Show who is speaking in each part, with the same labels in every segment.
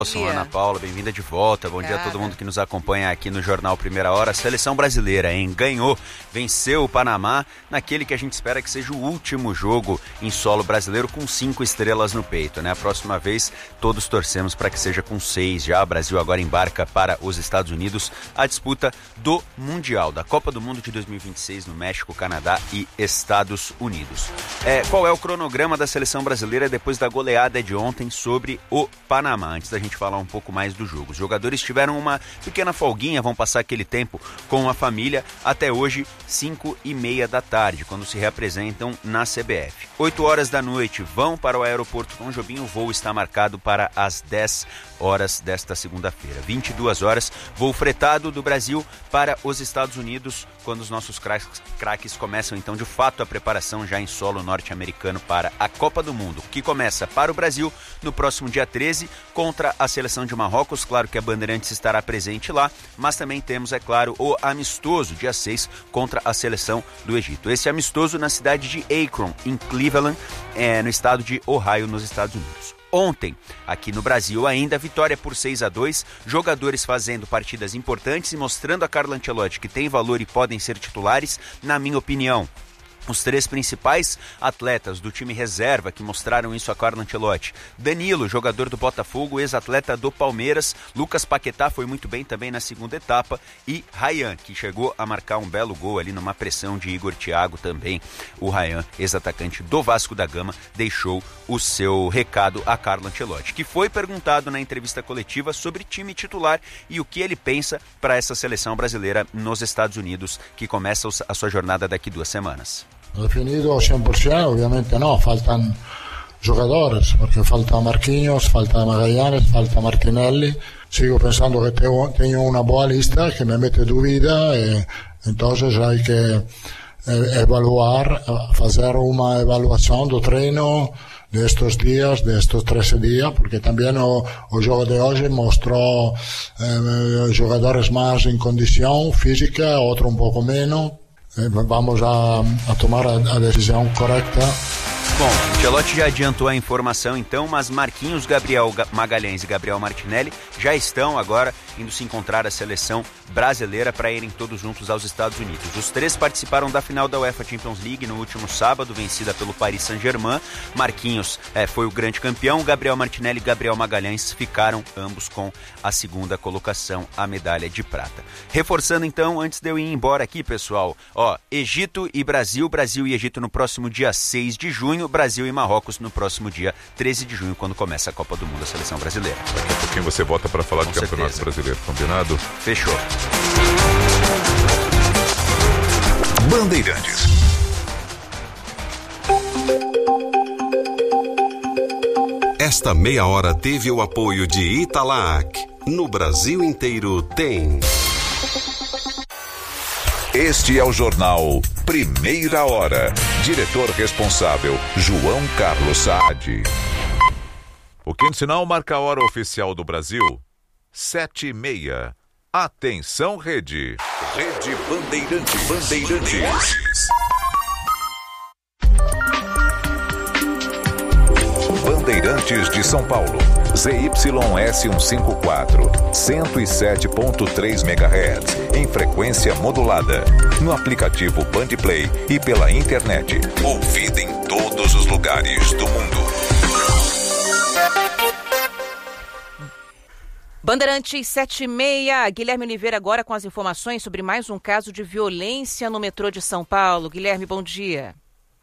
Speaker 1: Ana Paula, bem-vinda de volta. Bom dia a todo mundo que nos acompanha aqui no Jornal Primeira Hora. A seleção brasileira, ganhou, venceu o Panamá naquele que a gente espera que seja o último jogo em solo brasileiro com 5 estrelas no peito, né? A próxima vez todos torcemos para que seja com 6 já. O Brasil agora embarca para os Estados Unidos a disputa do Mundial, da Copa do Mundo de 2026 no México, Canadá e Estados Unidos. Qual é o cronograma da seleção brasileira depois da goleada de ontem sobre o Panamá? Antes da gente falar um pouco mais do jogo. Os jogadores tiveram uma pequena folguinha, vão passar aquele tempo com a família até hoje, 5:30 da tarde, quando se reapresentam na CBF. 8 horas da noite vão para o aeroporto Tom Jobim, o voo está marcado para as 10 horas desta segunda-feira. 22 horas, voo fretado do Brasil para os Estados Unidos, quando os nossos craques começam então de fato a preparação já em solo norte-americano para a Copa do Mundo, que começa para o Brasil no próximo dia 13 contra a seleção de Marrocos. Claro que a Bandeirantes estará presente lá, mas também temos, é claro, o amistoso dia 6 contra a seleção do Egito. Esse amistoso na cidade de Akron, em Cleveland, no estado de Ohio, nos Estados Unidos. Ontem, aqui no Brasil ainda, vitória por 6-2, jogadores fazendo partidas importantes e mostrando a Carlo Ancelotti que tem valor e podem ser titulares, na minha opinião. Os 3 principais atletas do time reserva que mostraram isso a Carlo Ancelotti: Danilo, jogador do Botafogo, ex-atleta do Palmeiras; Lucas Paquetá foi muito bem também na segunda etapa; e Ryan, que chegou a marcar um belo gol ali numa pressão de Igor Thiago também. O Ryan, ex-atacante do Vasco da Gama, deixou o seu recado a Carlo Ancelotti, que foi perguntado na entrevista coletiva sobre time titular e o que ele pensa para essa seleção brasileira nos Estados Unidos, que começa a sua jornada daqui 2 semanas.
Speaker 2: Definido 100%, obviamente no, faltan jugadores, porque falta Marquinhos, falta Magallanes, falta Martinelli. Sigo pensando que tengo una boa lista que me mete dúvida, entonces hay que evaluar, hacer una evaluación do treino de estos días, de estos 13 días, porque también o juego de hoy mostró jugadores más en condición física, otro un poco menos. Vamos a tomar a decisão correta.
Speaker 1: Bom, Ancelotti já adiantou a informação então, mas Marquinhos, Gabriel Magalhães e Gabriel Martinelli já estão agora indo se encontrar a seleção brasileira para irem todos juntos aos Estados Unidos. Os 3 participaram da final da UEFA Champions League no último sábado, vencida pelo Paris Saint-Germain. Marquinhos foi o grande campeão, Gabriel Martinelli e Gabriel Magalhães ficaram ambos com a segunda colocação, a medalha de prata. Reforçando então, antes de eu ir embora aqui, pessoal, Egito e Brasil, Brasil e Egito no próximo dia 6 de junho, Brasil e Marrocos no próximo dia 13 de junho, quando começa a Copa do Mundo da seleção brasileira.
Speaker 3: Daqui a pouquinho você volta para falar do Campeonato Brasileiro, combinado?
Speaker 1: Fechou.
Speaker 4: Bandeirantes. Esta meia hora teve o apoio de Italac. No Brasil inteiro tem.
Speaker 5: Este é o Jornal Primeira Hora. Diretor responsável, João Carlos Saad.
Speaker 3: O quinto sinal marca a hora oficial do Brasil. 7:30. Atenção, Rede.
Speaker 5: Rede Bandeirantes. Bandeirantes de São Paulo. ZYS 154, 107.3 MHz, em frequência modulada. No aplicativo Bandplay e pela internet. Ouvida em todos os lugares do mundo.
Speaker 6: Bandeirantes 7:30, Guilherme Oliveira agora com as informações sobre mais um caso de violência no metrô de São Paulo. Guilherme, bom dia.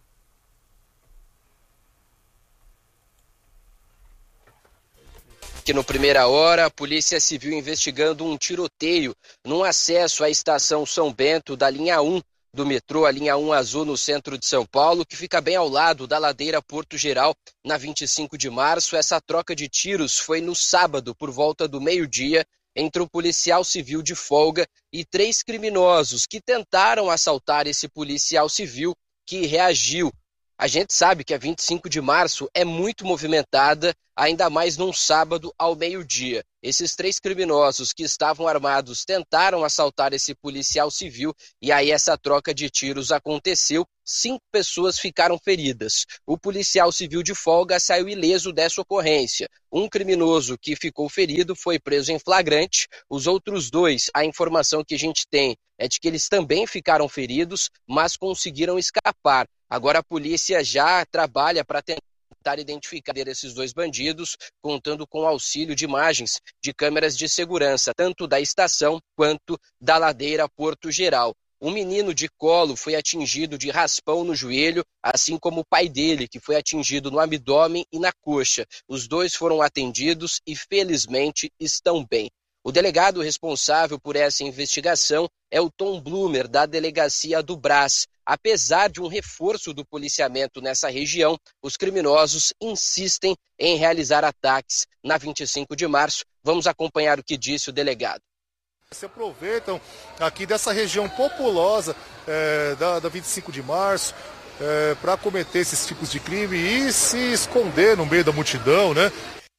Speaker 7: Aqui no Primeira Hora, a Polícia Civil investigando um tiroteio num acesso à estação São Bento da linha 1 do metrô, a linha 1 azul no centro de São Paulo, que fica bem ao lado da ladeira Porto Geral, na 25 de março. Essa troca de tiros foi no sábado, por volta do meio-dia, entre um policial civil de folga e 3 criminosos que tentaram assaltar esse policial civil que reagiu. A gente sabe que a 25 de março é muito movimentada, ainda mais num sábado ao meio-dia. Esses 3 criminosos que estavam armados tentaram assaltar esse policial civil e aí essa troca de tiros aconteceu. 5 pessoas ficaram feridas. O policial civil de folga saiu ileso dessa ocorrência. Um criminoso que ficou ferido foi preso em flagrante. Os outros 2, a informação que a gente tem é de que eles também ficaram feridos, mas conseguiram escapar. Agora a polícia já trabalha para tentar identificar esses 2 bandidos, contando com o auxílio de imagens de câmeras de segurança, tanto da estação quanto da ladeira Porto Geral. Um menino de colo foi atingido de raspão no joelho, assim como o pai dele, que foi atingido no abdômen e na coxa. Os 2 foram atendidos e, felizmente, estão bem. O delegado responsável por essa investigação é o Tom Blumer, da delegacia do Brás. Apesar de um reforço do policiamento nessa região, os criminosos insistem em realizar ataques na 25 de março. Vamos acompanhar o que disse o delegado.
Speaker 8: Se aproveitam aqui dessa região populosa da 25 de março para cometer esses tipos de crime e se esconder no meio da multidão, né?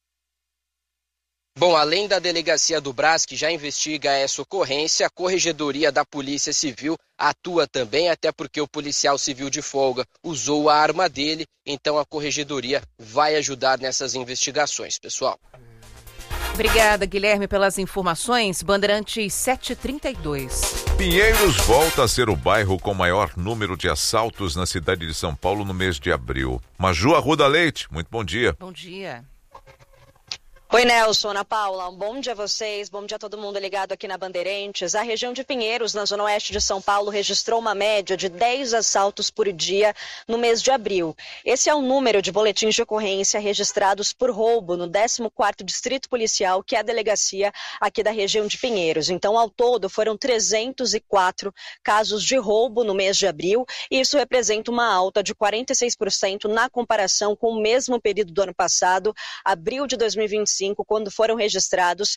Speaker 7: Bom, além da delegacia do Brás, que já investiga essa ocorrência, a Corregedoria da Polícia Civil atua também, até porque o policial civil de folga usou a arma dele, então a Corregedoria vai ajudar nessas investigações, pessoal.
Speaker 6: Obrigada, Guilherme, pelas informações. Bandeirantes 732.
Speaker 3: Pinheiros volta a ser o bairro com maior número de assaltos na cidade de São Paulo no mês de abril. Maju Arruda Leite, muito bom dia.
Speaker 6: Bom dia.
Speaker 9: Oi, Nelson, Ana Paula, um bom dia a vocês, bom dia a todo mundo ligado aqui na Bandeirantes. A região de Pinheiros, na zona oeste de São Paulo, registrou uma média de 10 assaltos por dia no mês de abril. Esse é o número de boletins de ocorrência registrados por roubo no 14º Distrito Policial, que é a delegacia aqui da região de Pinheiros. Então, ao todo, foram 304 casos de roubo no mês de abril, e isso representa uma alta de 46% na comparação com o mesmo período do ano passado, abril de 2025, quando foram registrados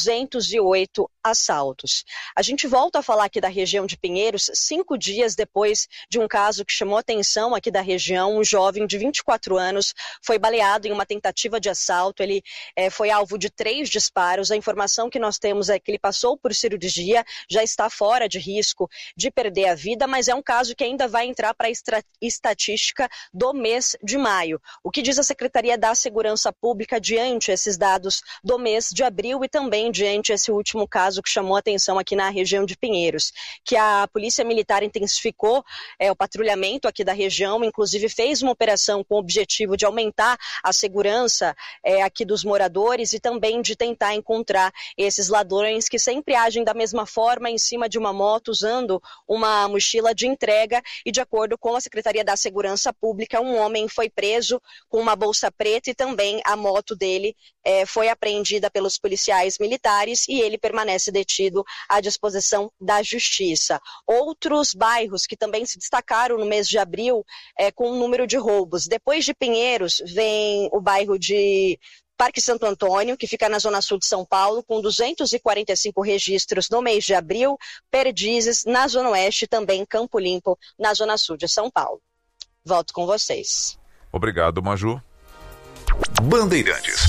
Speaker 9: 208 assaltos. A gente volta a falar aqui da região de Pinheiros 5 dias depois de um caso que chamou atenção aqui da região. Um jovem de 24 anos foi baleado em uma tentativa de assalto. Ele foi alvo de 3 disparos. A informação que nós temos é que ele passou por cirurgia, já está fora de risco de perder a vida, mas é um caso que ainda vai entrar para a estatística do mês de maio. O que diz a Secretaria da Segurança Pública diante esses dados do mês de abril e também diante esse último caso que chamou a atenção aqui na região de Pinheiros, que a Polícia Militar intensificou o patrulhamento aqui da região, inclusive fez uma operação com o objetivo de aumentar a segurança aqui dos moradores e também de tentar encontrar esses ladrões que sempre agem da mesma forma em cima de uma moto, usando uma mochila de entrega. E de acordo com a Secretaria da Segurança Pública, um homem foi preso com uma bolsa preta e também a moto dele foi apreendida pelos policiais militares e ele permanece detido à disposição da Justiça. Outros bairros que também se destacaram no mês de abril com o número de roubos. Depois de Pinheiros, vem o bairro de Parque Santo Antônio, que fica na zona sul de São Paulo, com 245 registros no mês de abril. Perdizes, na zona oeste, também Campo Limpo, na zona sul de São Paulo. Volto com vocês.
Speaker 3: Obrigado, Maju.
Speaker 5: Bandeirantes.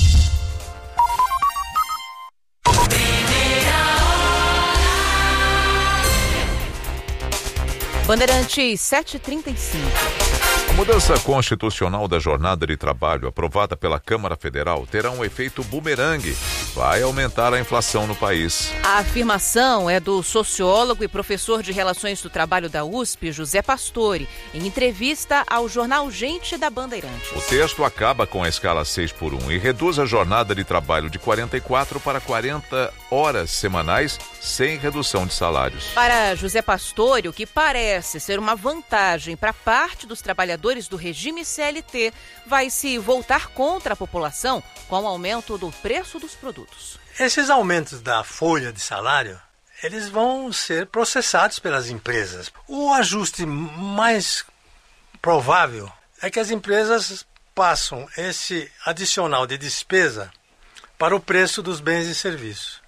Speaker 6: Bandeirantes 735.
Speaker 3: A mudança constitucional da jornada de trabalho aprovada pela Câmara Federal terá um efeito bumerangue. Vai aumentar a inflação no país.
Speaker 6: A afirmação é do sociólogo e professor de Relações do Trabalho da USP, José Pastore, em entrevista ao jornal Gente da Bandeirantes.
Speaker 3: O texto acaba com a escala 6x1 e reduz a jornada de trabalho de 44 para 40 horas semanais, sem redução de salários.
Speaker 6: Para José Pastore, o que parece ser uma vantagem para parte dos trabalhadores do regime CLT vai se voltar contra a população com o aumento do preço dos produtos.
Speaker 10: Esses aumentos da folha de salário, eles vão ser processados pelas empresas. O ajuste mais provável é que as empresas passam esse adicional de despesa para o preço dos bens e serviços.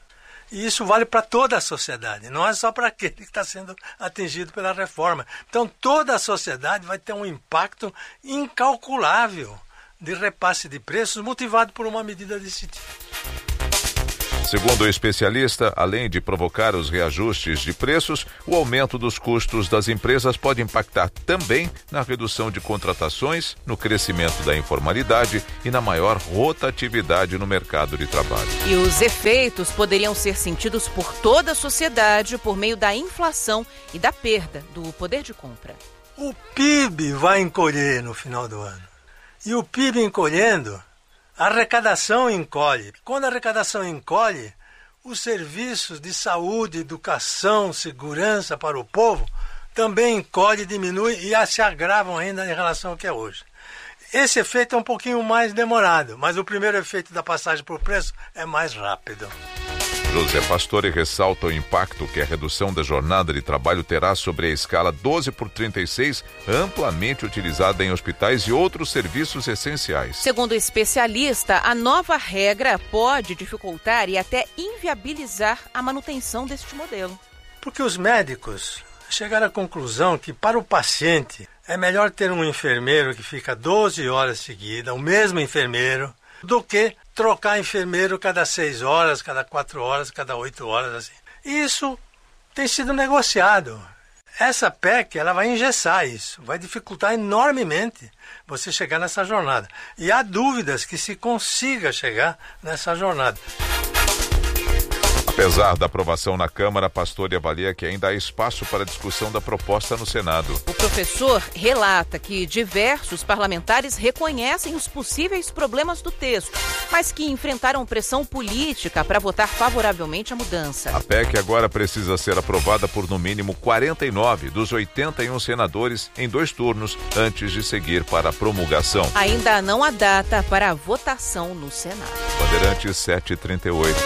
Speaker 10: E isso vale para toda a sociedade, não é só para aquele que está sendo atingido pela reforma. Então toda a sociedade vai ter um impacto incalculável de repasse de preços motivado por uma medida desse tipo.
Speaker 3: Segundo o especialista, além de provocar os reajustes de preços, o aumento dos custos das empresas pode impactar também na redução de contratações, no crescimento da informalidade e na maior rotatividade no mercado de trabalho.
Speaker 6: E os efeitos poderiam ser sentidos por toda a sociedade por meio da inflação e da perda do poder de compra.
Speaker 10: O PIB vai encolher no final do ano. E o PIB encolhendo, a arrecadação encolhe. Quando a arrecadação encolhe, os serviços de saúde, educação, segurança para o povo também encolhe, diminui e se agravam ainda em relação ao que é hoje. Esse efeito é um pouquinho mais demorado, mas o primeiro efeito da passagem por preço é mais rápido.
Speaker 3: José Pastore ressalta o impacto que a redução da jornada de trabalho terá sobre a escala 12/36, amplamente utilizada em hospitais e outros serviços essenciais.
Speaker 6: Segundo o especialista, a nova regra pode dificultar e até inviabilizar a manutenção deste modelo.
Speaker 10: Porque os médicos chegaram à conclusão que para o paciente é melhor ter um enfermeiro que fica 12 horas seguidas, o mesmo enfermeiro, do que trocar enfermeiro cada 6 horas, cada 4 horas, cada 8 horas, assim. Isso tem sido negociado. Essa PEC, ela vai engessar isso, vai dificultar enormemente você chegar nessa jornada. E há dúvidas que se consiga chegar nessa jornada.
Speaker 3: Apesar da aprovação na Câmara, Pastore avalia que ainda há espaço para discussão da proposta no Senado.
Speaker 6: O professor relata que diversos parlamentares reconhecem os possíveis problemas do texto, mas que enfrentaram pressão política para votar favoravelmente a mudança.
Speaker 3: A PEC agora precisa ser aprovada por no mínimo 49 dos 81 senadores em 2 turnos antes de seguir para a promulgação.
Speaker 6: Ainda não há data para a votação no Senado.
Speaker 3: Bandeirantes 738.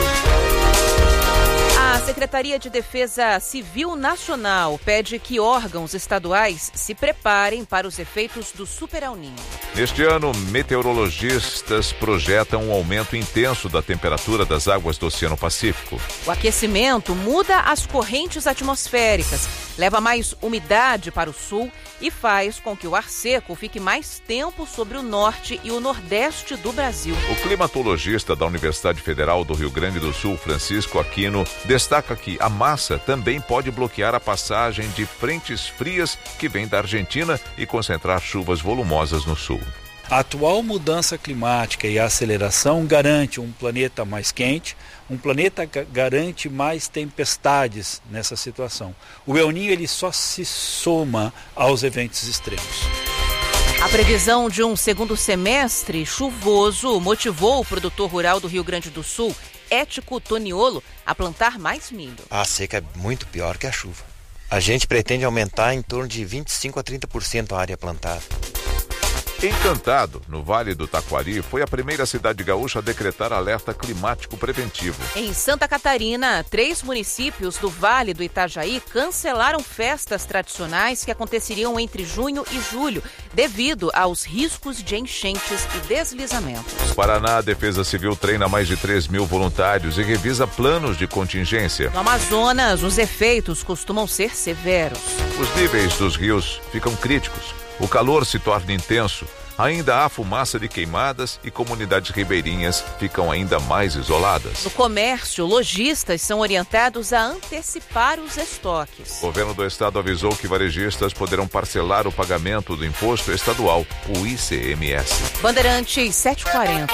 Speaker 6: A Secretaria de Defesa Civil Nacional pede que órgãos estaduais se preparem para os efeitos do Super El Niño.
Speaker 3: Neste ano, meteorologistas projetam um aumento intenso da temperatura das águas do Oceano Pacífico.
Speaker 6: O aquecimento muda as correntes atmosféricas, leva mais umidade para o sul e faz com que o ar seco fique mais tempo sobre o norte e o nordeste do Brasil.
Speaker 3: O climatologista da Universidade Federal do Rio Grande do Sul, Francisco Aquino, destaca que a massa também pode bloquear a passagem de frentes frias que vêm da Argentina e concentrar chuvas volumosas no sul.
Speaker 11: A atual mudança climática e a aceleração garante um planeta mais quente, um planeta garante mais tempestades nessa situação. O El Niño ele só se soma aos eventos extremos.
Speaker 6: A previsão de um segundo semestre chuvoso motivou o produtor rural do Rio Grande do Sul, Ético Toniolo, a plantar mais milho.
Speaker 12: A seca é muito pior que a chuva. A gente pretende aumentar em torno de 25% a 30% a área plantada.
Speaker 3: Encantado, no Vale do Taquari, foi a primeira cidade gaúcha a decretar alerta climático preventivo.
Speaker 6: Em Santa Catarina, 3 municípios do Vale do Itajaí cancelaram festas tradicionais que aconteceriam entre junho e julho, devido aos riscos de enchentes e deslizamentos.
Speaker 3: No Paraná, a Defesa Civil treina mais de 3 mil voluntários e revisa planos de contingência.
Speaker 6: No Amazonas, os efeitos costumam ser severos.
Speaker 3: Os níveis dos rios ficam críticos. O calor se torna intenso, ainda há fumaça de queimadas e comunidades ribeirinhas ficam ainda mais isoladas.
Speaker 6: No comércio, lojistas são orientados a antecipar os estoques.
Speaker 3: O governo do estado avisou que varejistas poderão parcelar o pagamento do imposto estadual, o ICMS.
Speaker 6: Bandeirantes 740.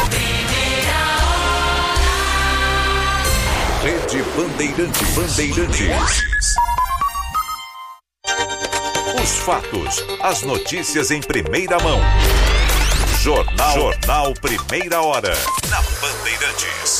Speaker 5: Rede Bandeirantes. Os fatos, as notícias em primeira mão. Jornal Primeira Hora, na Bandeirantes.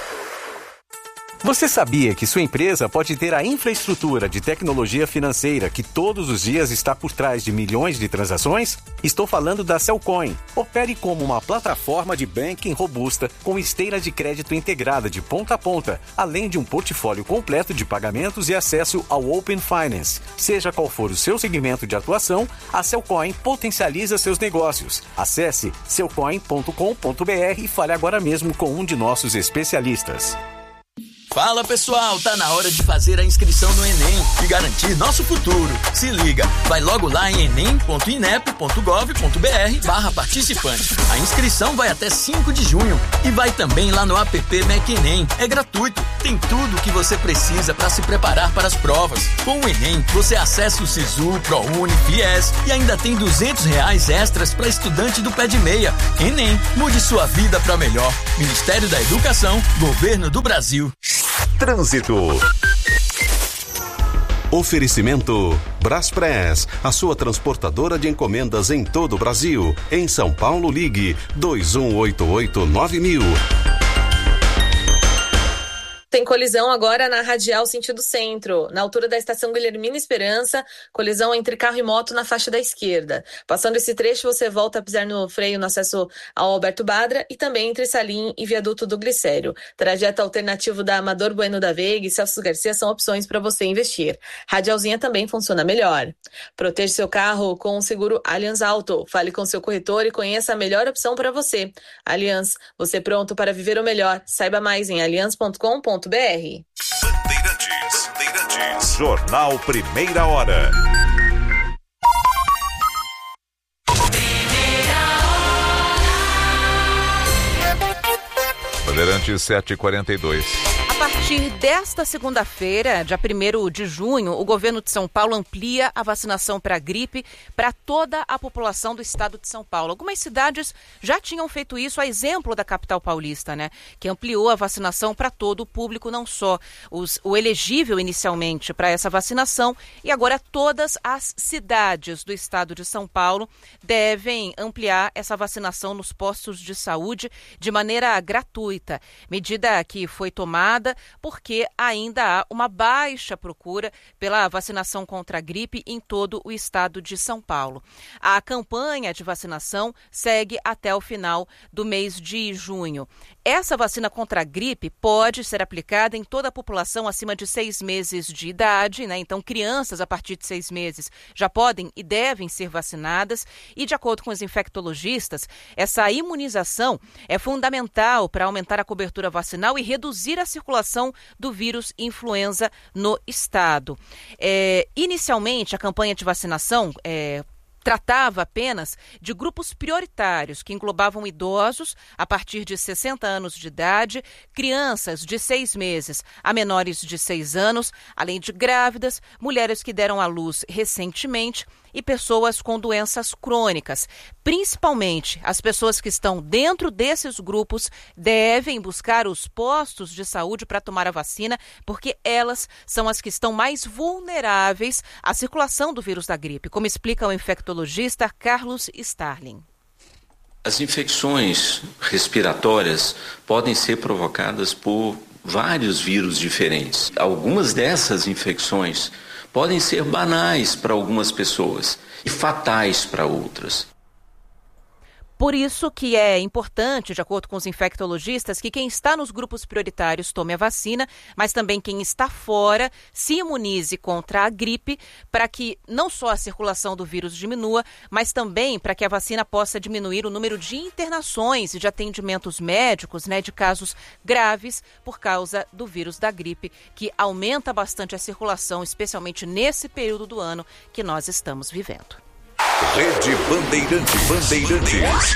Speaker 13: Você sabia que sua empresa pode ter a infraestrutura de tecnologia financeira que todos os dias está por trás de milhões de transações? Estou falando da Cellcoin. Opere como uma plataforma de banking robusta com esteira de crédito integrada de ponta a ponta, além de um portfólio completo de pagamentos e acesso ao Open Finance. Seja qual for o seu segmento de atuação, a Cellcoin potencializa seus negócios. Acesse cellcoin.com.br e fale agora mesmo com um de nossos especialistas.
Speaker 14: Fala pessoal, tá na hora de fazer a inscrição no Enem e garantir nosso futuro. Se liga, vai logo lá em enem.inep.gov.br/participante. A inscrição vai até 5 de junho e vai também lá no app MEC Enem. É gratuito, tem tudo o que você precisa para se preparar para as provas. Com o Enem, você acessa o Sisu, ProUni, FIES e ainda tem R$200 extras para estudante do pé de meia. Enem, mude sua vida para melhor. Ministério da Educação, Governo do Brasil.
Speaker 4: Trânsito. Oferecimento Braspress, a sua transportadora de encomendas em todo o Brasil. Em São Paulo, ligue 2188-9000.
Speaker 15: Tem colisão agora na Radial sentido centro, na altura da estação Guilhermina Esperança, colisão entre carro e moto na faixa da esquerda. Passando esse trecho, você volta a pisar no freio no acesso ao Alberto Badra e também entre Salim e Viaduto do Glicério. Trajeto alternativo da Amador Bueno da Veiga e Celso Garcia são opções para você investir. Radialzinha também funciona melhor. Proteja seu carro com o seguro Allianz Auto. Fale com seu corretor e conheça a melhor opção para você. Allianz, você pronto para viver o melhor. Saiba mais em allianz.com.br.
Speaker 5: Bandeirantes. Jornal Primeira Hora.
Speaker 3: Bandeirantes 7h42.
Speaker 6: A partir desta segunda-feira, dia 1º de junho, o governo de São Paulo amplia a vacinação para a gripe para toda a população do estado de São Paulo. Algumas cidades já tinham feito isso, a exemplo da capital paulista, né? Que ampliou a vacinação para todo o público, não só o elegível inicialmente para essa vacinação, e agora todas as cidades do estado de São Paulo devem ampliar essa vacinação nos postos de saúde de maneira gratuita. Medida que foi tomada porque ainda há uma baixa procura pela vacinação contra a gripe em todo o estado de São Paulo. A campanha de vacinação segue até o final do mês de junho. Essa vacina contra a gripe pode ser aplicada em toda a população acima de 6 meses de idade, né? Então, crianças a partir de 6 meses já podem e devem ser vacinadas. E, de acordo com os infectologistas, essa imunização é fundamental para aumentar a cobertura vacinal e reduzir a circulação do vírus influenza no estado. Inicialmente, a campanha de vacinação tratava apenas de grupos prioritários, que englobavam idosos a partir de 60 anos de idade, crianças de 6 meses a menores de 6 anos, além de grávidas, mulheres que deram à luz recentemente e pessoas com doenças crônicas. Principalmente, as pessoas que estão dentro desses grupos devem buscar os postos de saúde para tomar a vacina, porque elas são as que estão mais vulneráveis à circulação do vírus da gripe, como explica o infectologista Carlos Starling.
Speaker 16: As infecções respiratórias podem ser provocadas por vários vírus diferentes. Algumas dessas infecções podem ser banais para algumas pessoas e fatais para outras.
Speaker 6: Por isso que é importante, de acordo com os infectologistas, que quem está nos grupos prioritários tome a vacina, mas também quem está fora se imunize contra a gripe, para que não só a circulação do vírus diminua, mas também para que a vacina possa diminuir o número de internações e de atendimentos médicos, né, de casos graves por causa do vírus da gripe, que aumenta bastante a circulação, especialmente nesse período do ano que nós estamos vivendo.
Speaker 5: Rede Bandeirantes.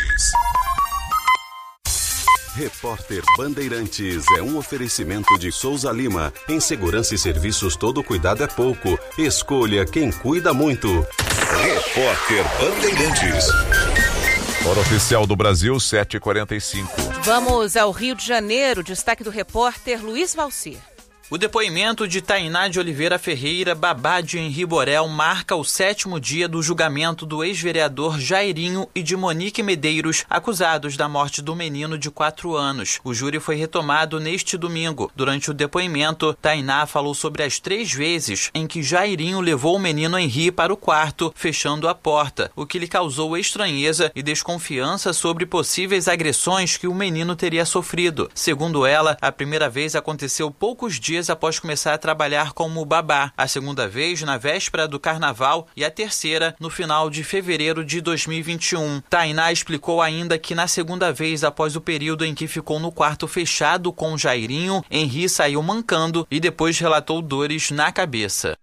Speaker 4: Repórter Bandeirantes é um oferecimento de Souza Lima. Em segurança e serviços, todo cuidado é pouco. Escolha quem cuida muito.
Speaker 5: Repórter Bandeirantes.
Speaker 3: Hora oficial do Brasil, 7h45.
Speaker 6: Vamos ao Rio de Janeiro. Destaque do repórter Luiz Valcir.
Speaker 17: O depoimento de Tainá de Oliveira Ferreira, babá de Henri Borel, marca o 7º dia do julgamento do ex-vereador Jairinho e de Monique Medeiros, acusados da morte do menino de 4 anos. O júri foi retomado neste domingo. Durante o depoimento, Tainá falou sobre as 3 vezes em que Jairinho levou o menino Henri para o quarto, fechando a porta, o que lhe causou estranheza e desconfiança sobre possíveis agressões que o menino teria sofrido. Segundo ela, a primeira vez aconteceu poucos dias dias após começar a trabalhar como babá. A segunda vez na véspera do carnaval e a terceira no final de fevereiro de 2021. Tainá explicou ainda que na segunda vez após o período em que ficou no quarto fechado com Jairinho, Henri saiu mancando e depois relatou dores na cabeça.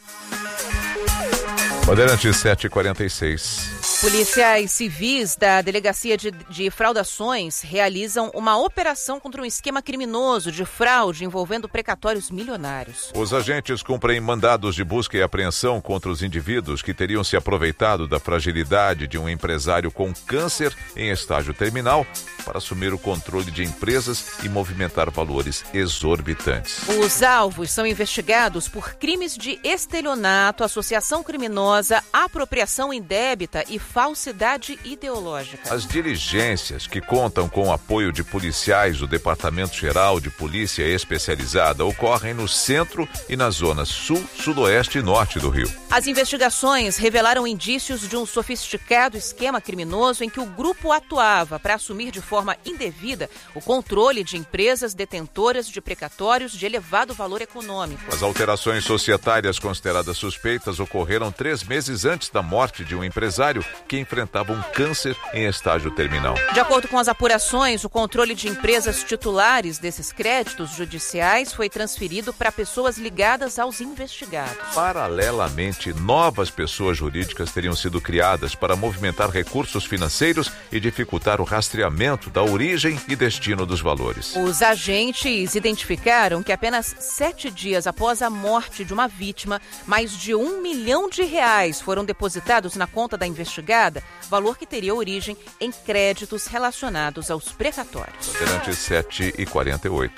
Speaker 3: Bandeirantes 7h46.
Speaker 6: Policiais civis da Delegacia de Fraudações realizam uma operação contra um esquema criminoso de fraude envolvendo precatórios milionários.
Speaker 3: Os agentes cumprem mandados de busca e apreensão contra os indivíduos que teriam se aproveitado da fragilidade de um empresário com câncer em estágio terminal para assumir o controle de empresas e movimentar valores exorbitantes.
Speaker 6: Os alvos são investigados por crimes de estelionato, associação criminosa, apropriação indébita e falsidade ideológica.
Speaker 3: As diligências, que contam com o apoio de policiais do Departamento Geral de Polícia Especializada, ocorrem no centro e na zona sul, sudoeste e norte do Rio.
Speaker 6: As investigações revelaram indícios de um sofisticado esquema criminoso em que o grupo atuava para assumir de forma indevida o controle de empresas detentoras de precatórios de elevado valor econômico.
Speaker 3: As alterações societárias consideradas suspeitas ocorreram 3 meses antes da morte de um empresário que enfrentava um câncer em estágio terminal.
Speaker 6: De acordo com as apurações, o controle de empresas titulares desses créditos judiciais foi transferido para pessoas ligadas aos investigados.
Speaker 3: Paralelamente, novas pessoas jurídicas teriam sido criadas para movimentar recursos financeiros e dificultar o rastreamento da origem e destino dos valores.
Speaker 6: Os agentes identificaram que apenas 7 dias após a morte de uma vítima, mais de R$1 milhão foram depositados na conta da investigada, valor que teria origem em créditos relacionados aos precatórios.
Speaker 3: Durante 7h48.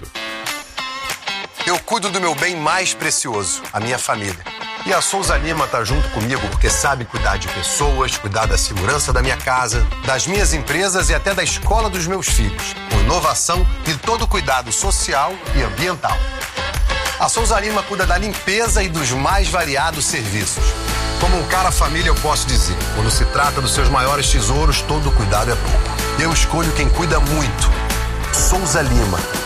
Speaker 18: Eu cuido do meu bem mais precioso, a minha família. E a Souza Lima tá junto comigo porque sabe cuidar de pessoas, cuidar da segurança da minha casa, das minhas empresas e até da escola dos meus filhos, com inovação e todo cuidado social e ambiental. A Souza Lima cuida da limpeza e dos mais variados serviços. Como um cara família, eu posso dizer, quando se trata dos seus maiores tesouros, todo cuidado é pouco. Eu escolho quem cuida muito. Souza Lima.